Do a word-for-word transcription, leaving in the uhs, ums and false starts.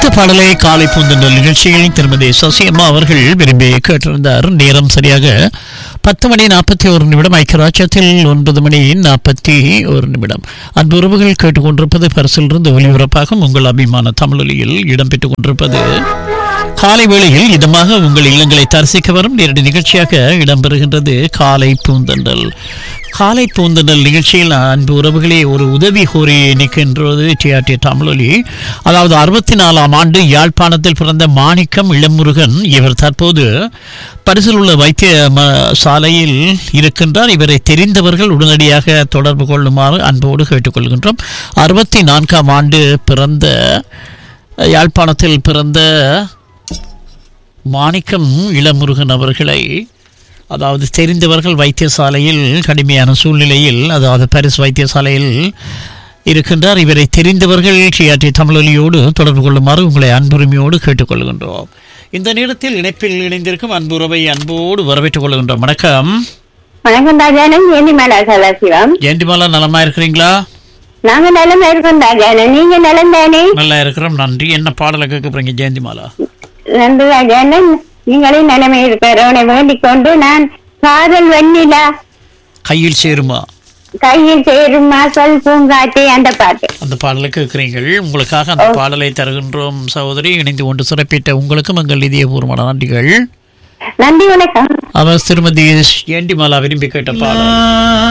அடுத்த பாடலை காலை பூந்தொண்டல் நிகழ்ச்சியில் திருமதி சசியம்மா அவர்கள் விரும்பி கேட்டிருந்தார். நேரம் சரியாக பத்து மணி நாற்பத்தி ஒரு நிமிடம். ஐக்கியராட்சத்தில் ஒன்பது மணி நாற்பத்தி ஒரு நிமிடம். அன்பு உறவுகள் கேட்டுக்கொண்டிருப்பது பரிசிலிருந்து ஒலிபரப்பாகும் உங்கள் அபிமான தமிழொலியில் இடம்பெற்றுக் கொண்டிருப்பது காலை வேளையில் இதமாக உங்கள் இல்லங்களை தரிசிக்க வரும் நேரடி நிகழ்ச்சியாக இடம்பெறுகின்றது காலை பூந்தண்டல். காலை பூந்தண்டல் நிகழ்ச்சியில் அன்பு உறவுகளே ஒரு உதவி கோரி நிற்கின்றது டிஆர்டி தமிழொலி. அதாவது அறுபத்தி நாலாம் ஆண்டு யாழ்ப்பாணத்தில் பிறந்த மாணிக்கம் இளமுருகன் இவர் தற்போது பரிசில் உள்ள வைத்திய சாலையில் இருக்கின்றார். இவரை தெரிந்தவர்கள் உடனடியாக தொடர்பு கொள்ளுமாறு அன்போடு கேட்டுக்கொள்கின்றோம். அறுபத்தி நான்காம் ஆண்டு பிறந்த யாழ்ப்பாணத்தில் பிறந்த மாணிக்கம் இளமுருகன் அவர்களை அதாவது தெரிந்தவர்கள் வைத்தியசாலையில் கடுமையான சூழ்நிலையில் அதாவது பாரிஸ் வைத்தியசாலையில் இருக்கின்றார். இவரை தெரிந்தவர்கள் டிஆர்டி தமிழொலியோடு தொடர்பு கொள்ளுமாறு உங்களை அன்புரிமையோடு கேட்டுக்கொள்கின்றோம். இந்த நேரத்தில் இணைப்பில் இணைந்திருக்கும் அன்புறவை அன்போடு வரவேற்றுக் கொள்கின்றோம். வணக்கம். வணக்கம் ராஜானன். ஏந்திமாலா சதாசிவம். ஏந்திமாலா நலமா இருக்கிறீங்களா? நாங்க நலமா இருக்கோம் ராஜானன். நீங்க நலம் தானே? நல்லா இருக்கிறோம், நன்றி. என்ன பாடலை கேட்க போறீங்க ஜெயந்திமாலா? நன்றி ராஜானன். நீங்களும் நலமே இருக்கிறவனை வேண்டிக் கொண்டு நான் காதல் வெண்ணிலா கையில் சேருமா கையில் சேருமா சொல் பூங்காற்றே அந்த பாட்டு அந்த பாடலை கேட்கிறீர்கள். உங்களுக்காக அந்த பாடலை தருகின்றோம் சகோதரி. இணைந்து கொண்டு சிறப்பித்த உங்களுக்கும் எங்கள் இதயபூர்வமான நன்றிகள். நன்றி, வணக்கம். அவர் திருமதி ஏண்டிமாலா விரும்பி கேட்ட பாடல்